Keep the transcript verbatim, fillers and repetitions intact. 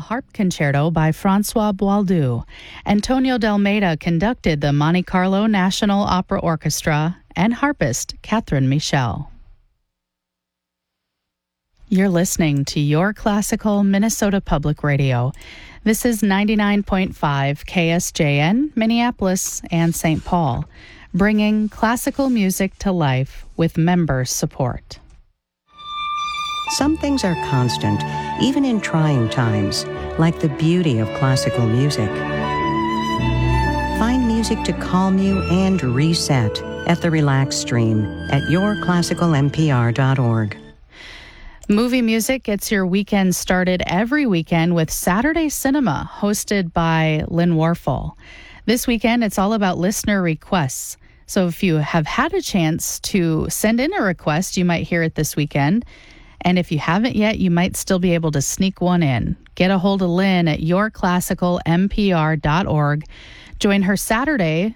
harp concerto by Francois Boieldieu. Antonio de Almeida conducted the Monte Carlo National Opera Orchestra, and harpist Catherine Michel. You're listening to Your Classical Minnesota Public Radio. This is ninety-nine point five K S J N, Minneapolis and Saint Paul, bringing classical music to life with member support. Some things are constant, even in trying times, like the beauty of classical music. Find music to calm you and reset at the Relax Stream at your classical m p r dot org. Movie music gets your weekend started every weekend with Saturday Cinema, hosted by Lynn Warfel. This weekend, it's all about listener requests. So if you have had a chance to send in a request, you might hear it this weekend. And if you haven't yet, you might still be able to sneak one in. Get a hold of Lynn at your classical m p r dot org. Join her Saturday